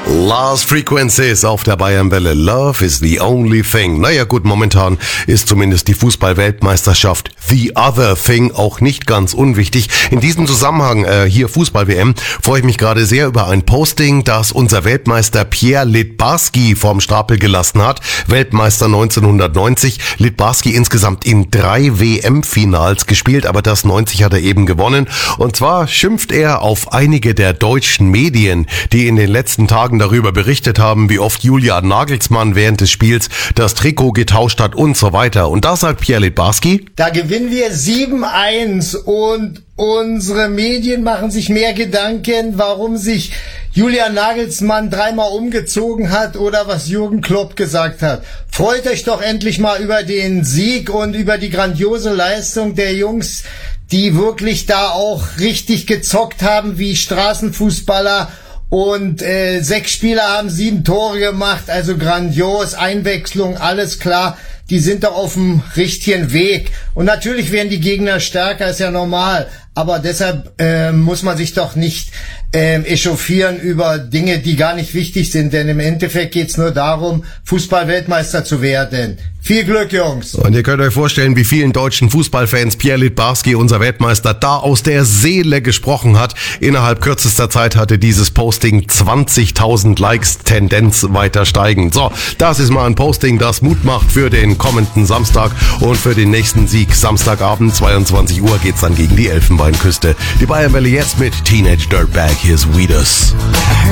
Last Frequencies auf der Bayernwelle. Love is the only thing. Naja gut, momentan ist zumindest die Fußball-Weltmeisterschaft the other thing auch nicht ganz unwichtig. In diesem Zusammenhang, hier Fußball-WM, freue ich mich gerade sehr über ein Posting, das unser Weltmeister Pierre Littbarski vom Stapel gelassen hat. Weltmeister 1990. Littbarski insgesamt in 3 WM-Finals gespielt, aber das 90 hat er eben gewonnen. Und zwar schimpft er auf einige der deutschen Medien, die in den letzten Tagen darüber berichtet haben, wie oft Julian Nagelsmann während des Spiels das Trikot getauscht hat und so weiter. Und da sagt Pierre Littbarski: Da gewinnen wir 7-1 und unsere Medien machen sich mehr Gedanken, warum sich Julian Nagelsmann 3-mal umgezogen hat oder was Jürgen Klopp gesagt hat. Freut euch doch endlich mal über den Sieg und über die grandiose Leistung der Jungs, die wirklich da auch richtig gezockt haben wie Straßenfußballer. Und 6 Spieler haben 7 Tore gemacht, also grandios, Einwechslung, alles klar. Die sind doch auf dem richtigen Weg. Und natürlich werden die Gegner stärker, ist ja normal. Aber deshalb muss man sich doch nicht echauffieren über Dinge, die gar nicht wichtig sind. Denn im Endeffekt geht's nur darum, Fußball-Weltmeister zu werden. Viel Glück, Jungs! Und ihr könnt euch vorstellen, wie vielen deutschen Fußballfans Pierre Littbarski, unser Weltmeister, da aus der Seele gesprochen hat. Innerhalb kürzester Zeit hatte dieses Posting 20.000 Likes, Tendenz weiter steigend. So, das ist mal ein Posting, das Mut macht für den kommenden Samstag und für den nächsten Sieg. Samstagabend, 22 Uhr, geht's dann gegen die Elfenbeinküste. Die Bayernwelle jetzt mit Teenage Dirtbag. Here's Weedus.